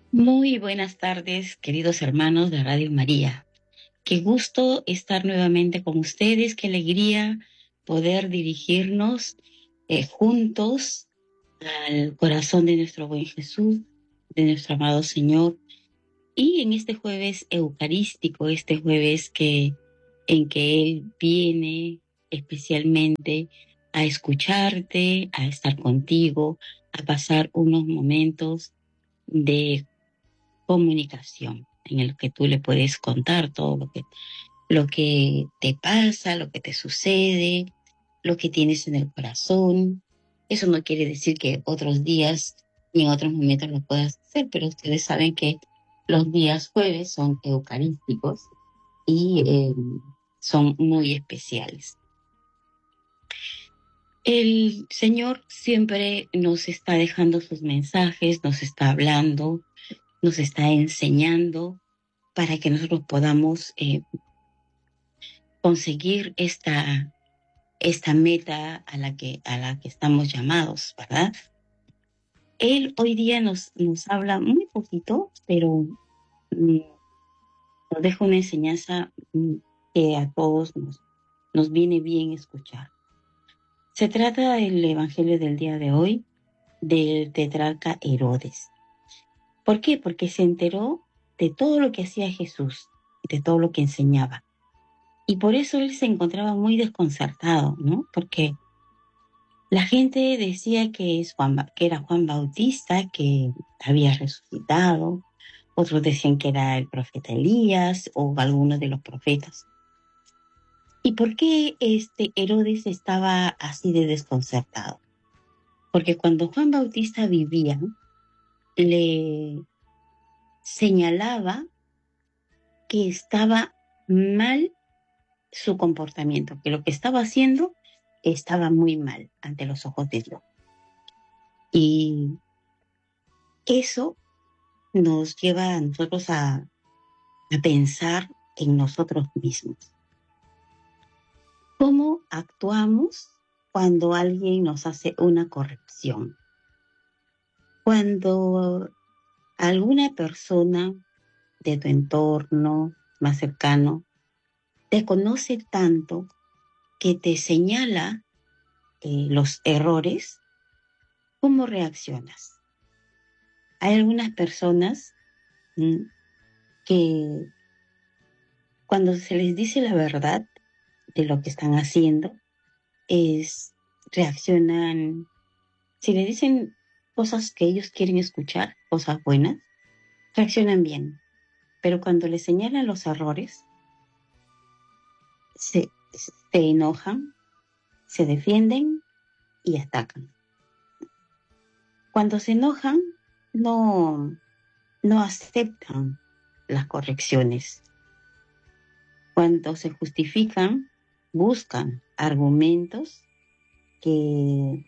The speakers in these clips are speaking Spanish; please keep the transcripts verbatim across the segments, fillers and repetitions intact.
Muy buenas tardes, queridos hermanos de Radio María. Qué gusto estar nuevamente con ustedes, qué alegría poder dirigirnos eh, juntos al corazón de nuestro buen Jesús, de nuestro amado Señor. Y en este jueves eucarístico, este jueves que, en que Él viene especialmente a escucharte, a estar contigo, a pasar unos momentos de comunicación en el que tú le puedes contar todo lo que, lo que te pasa, lo que te sucede, lo que tienes en el corazón. Eso no quiere decir que otros días y en otros momentos lo puedas hacer, pero ustedes saben que los días jueves son eucarísticos y eh, son muy especiales. El Señor siempre nos está dejando sus mensajes, nos está hablando, nos está enseñando para que nosotros podamos eh, conseguir esta, esta meta a la que, a la que estamos llamados, ¿verdad? Él hoy día nos, nos habla muy poquito, pero mm, nos deja una enseñanza mm, que a todos nos, nos viene bien escuchar. Se trata del Evangelio del día de hoy del tetrarca Herodes. ¿Por qué? Porque se enteró de todo lo que hacía Jesús, de todo lo que enseñaba. Y por eso él se encontraba muy desconcertado, ¿no? Porque la gente decía que, es Juan, que era Juan Bautista, que había resucitado. Otros decían que era el profeta Elías o alguno de los profetas. ¿Y por qué este Herodes estaba así de desconcertado? Porque cuando Juan Bautista vivía, le señalaba que estaba mal su comportamiento, que lo que estaba haciendo estaba muy mal ante los ojos de Dios. Y eso nos lleva a nosotros a, a pensar en nosotros mismos. ¿Cómo actuamos cuando alguien nos hace una corrección? Cuando alguna persona de tu entorno más cercano te conoce tanto que te señala eh, los errores, ¿cómo reaccionas? Hay algunas personas mm, que cuando se les dice la verdad de lo que están haciendo, es reaccionan, si le dicen cosas que ellos quieren escuchar, cosas buenas, reaccionan bien. Pero cuando les señalan los errores, se, se enojan, se defienden y atacan. Cuando se enojan, no, no aceptan las correcciones. Cuando se justifican, buscan argumentos que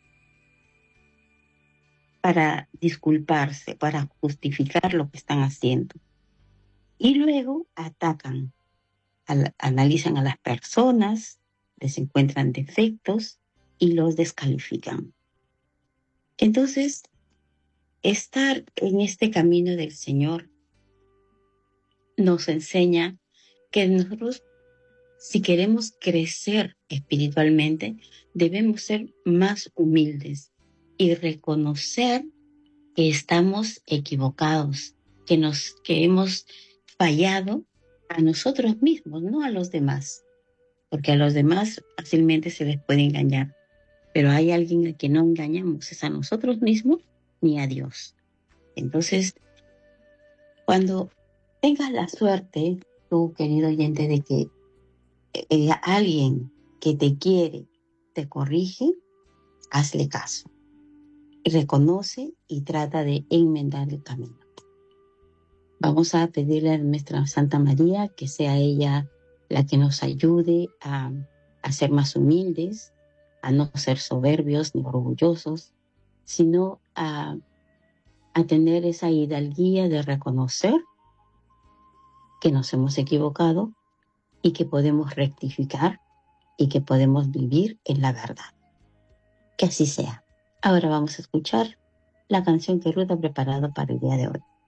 para disculparse, para justificar lo que están haciendo. Y luego atacan, al, analizan a las personas, les encuentran defectos y los descalifican. Entonces, estar en este camino del Señor nos enseña que nosotros, si queremos crecer espiritualmente, debemos ser más humildes y reconocer que estamos equivocados, que nos, que hemos fallado a nosotros mismos, no a los demás, porque a los demás fácilmente se les puede engañar, pero hay alguien a quien no engañamos, es a nosotros mismos ni a Dios. Entonces, cuando tengas la suerte, tú, querido oyente, de que eh, alguien que te quiere te corrige, hazle caso. Reconoce y trata de enmendar el camino. Vamos a pedirle a nuestra Santa María que sea ella la que nos ayude a, a ser más humildes, a no ser soberbios ni orgullosos, sino a, a tener esa hidalguía de reconocer que nos hemos equivocado y que podemos rectificar y que podemos vivir en la verdad. Que así sea. Ahora vamos a escuchar la canción que Ruth ha preparado para el día de hoy.